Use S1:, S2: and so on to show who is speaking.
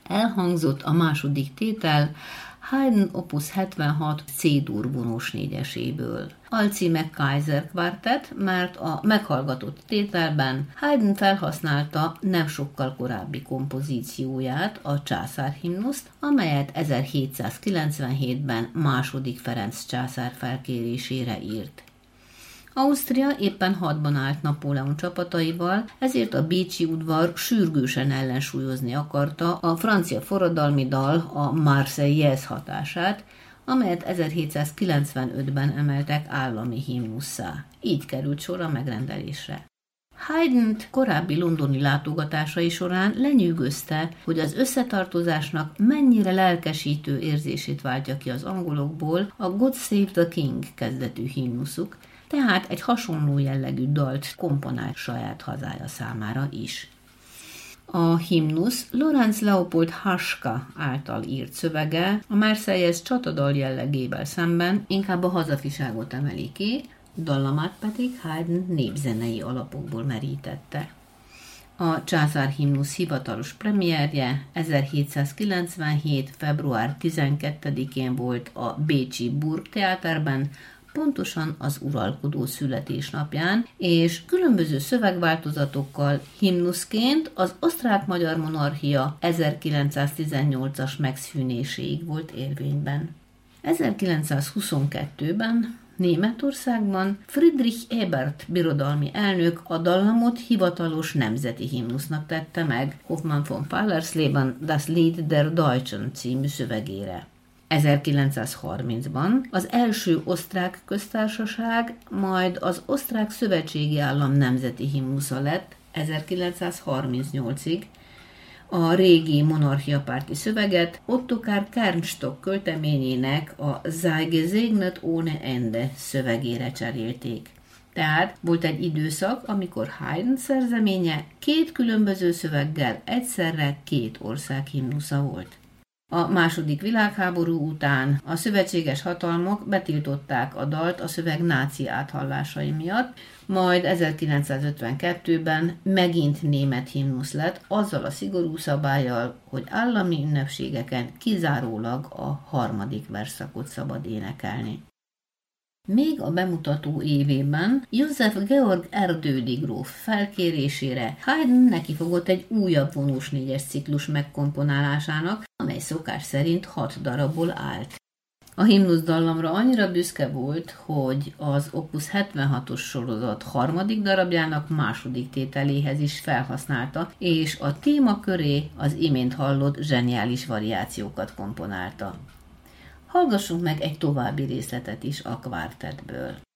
S1: Elhangzott a második tétel Haydn opus 76 C-dur vonós négyeséből. Alcíme Kaiser Quartet, mert a meghallgatott tételben Haydn felhasználta nem sokkal korábbi kompozícióját, a császárhimnuszt, amelyet 1797-ben II. Ferenc császár felkérésére írt. Ausztria éppen hadban állt Napóleon csapataival, ezért a bécsi udvar sürgősen ellensúlyozni akarta a francia forradalmi dal, a Marseillaise hatását, amelyet 1795-ben emeltek állami himnusszá. Így került sor a megrendelésre. Haydnt korábbi londoni látogatásai során lenyűgözte, hogy az összetartozásnak mennyire lelkesítő érzését váltja ki az angolokból a God Save the King kezdetű himnuszuk, tehát egy hasonló jellegű dalt komponált saját hazája számára is. A himnusz Lorenz Leopold Haska által írt szövege a Marseillaise csatadal jellegével szemben inkább a hazafiságot emeli ki, dallamát pedig Haydn népzenei alapokból merítette. A császárhimnusz hivatalos premierje 1797. február 12-én volt a bécsi Burgtheaterben, pontosan az uralkodó születésnapján, és különböző szövegváltozatokkal himnuszként az osztrák-magyar monarchia 1918-as megszűnéséig volt érvényben. 1922-ben Németországban Friedrich Ebert birodalmi elnök a dallamot hivatalos nemzeti himnusznak tette meg Hoffmann von Fallersleben Das Lied der Deutschen című szövegére. 1930-ban az első osztrák köztársaság, majd az osztrák szövetségi állam nemzeti himnusza lett 1938-ig, a régi monarchiapárti szöveget Ottokar Kernstock költeményének a Sei gesegnet ohne Ende szövegére cserélték. Tehát volt egy időszak, amikor Haydn szerzeménye két különböző szöveggel egyszerre két ország himnusza volt. A második világháború után a szövetséges hatalmak betiltották a dalt a szöveg náci áthallásai miatt, majd 1952-ben megint német himnusz lett, azzal a szigorú szabállyal, hogy állami ünnepségeken kizárólag a harmadik versszakot szabad énekelni. Még a bemutató évében József Georg Erdődy gróf felkérésére Haydn nekifogott egy újabb vonós négyes ciklus megkomponálásának, amely szokás szerint 6 darabból állt. A himnusz dallamra annyira büszke volt, hogy az Opus 76-os sorozat harmadik darabjának második tételéhez is felhasználta, és a téma köré az imént hallott zseniális variációkat komponálta. Hallgassunk meg egy további részletet is a kvártettből.